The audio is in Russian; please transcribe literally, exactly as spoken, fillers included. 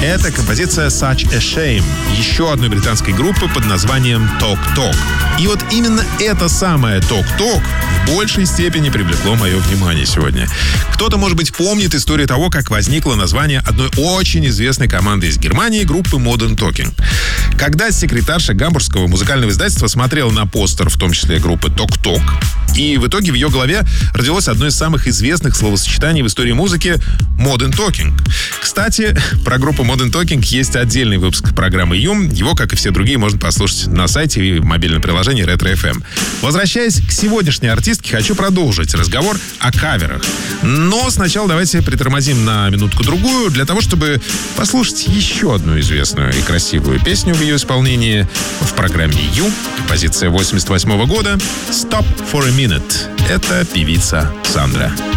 Это композиция Such a Shame еще одной британской группы под названием Talk Talk. И вот именно это самое Talk Talk в большей степени привлекло мое внимание сегодня. Кто-то, может быть, помнит историю того, как возникло название одной очень известной команды из Германии, группы Modern Talking. Когда секретарша гамбургского музыкального издательства смотрела на постер, в том числе группы Talk Talk, и в итоге в ее голове родилось одно из самых известных словосочетаний в истории музыки — Modern Talking. Кстати, про группу Modern Talking есть отдельный выпуск программы «Юм». Его, как и все другие, можно послушать на сайте и в мобильном приложении Ретро эф эм. Возвращаясь к сегодняшней артистке, хочу продолжить разговор о каверах. Но сначала давайте притормозим на минутку-другую для того, чтобы послушать еще одну известную и красивую песню в ее исполнении в программе «Ю». Композиция восемьдесят восьмого года «Stop for a Minute». Это певица Сандра.